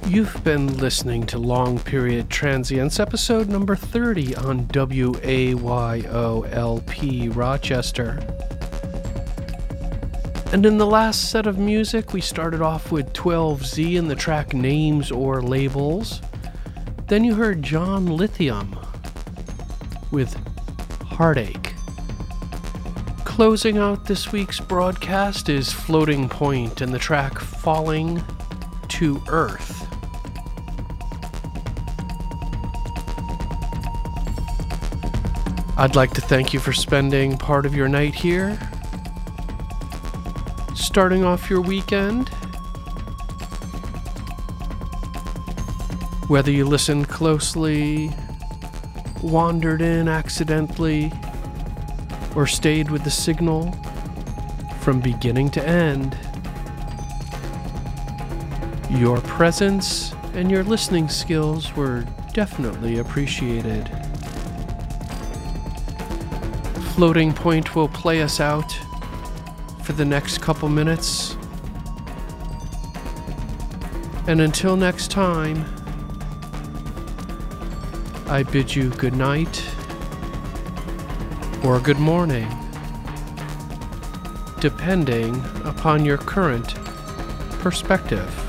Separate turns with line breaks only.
You've been listening to Long Period Transients, episode number 30 on WAYOLP Rochester. And in the last set of music, we started off with 12Z and the track Names or Labels. Then you heard John Lithium with Heartache. Closing out this week's broadcast is Floating Point and the track Falling to Earth. I'd like to thank you for spending part of your night here, starting off your weekend. Whether you listened closely, wandered in accidentally, or stayed with the signal from beginning to end, your presence and your listening skills were definitely appreciated. Floating Point will play us out for the next couple minutes. And until next time, I bid you good night or good morning, depending upon your current perspective.